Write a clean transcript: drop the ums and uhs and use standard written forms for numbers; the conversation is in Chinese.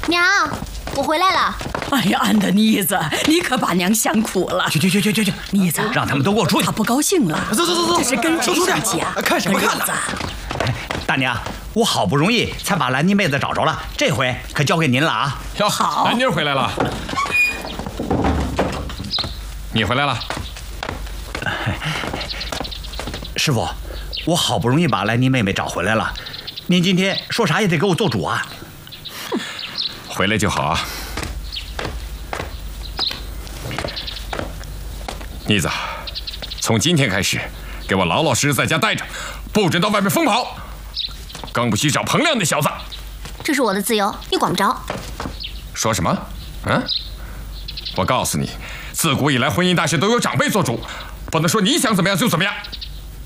娘，我回来了。 哎呀，俺的妮子，你可把娘想苦了。 去， 妮子， 让他们都给我出去。 她不高兴了。 走， 这是跟谁生气啊？ 看什么看呢？大娘，我好不容易才把兰妮妹子找着了，这回可交给您了啊！ 哟， 好， 兰妮回来了。你回来了。 师傅，我好不容易把兰妮妹妹找回来了，您今天说啥也得给我做主啊！ 回来就好啊。妮子，从今天开始，给我老老实实在家待着，不准到外面疯跑，更不许找彭亮那小子。 这是我的自由，你管不着。 说什么？我告诉你，自古以来婚姻大事都由长辈做主，不能说你想怎么样就怎么样。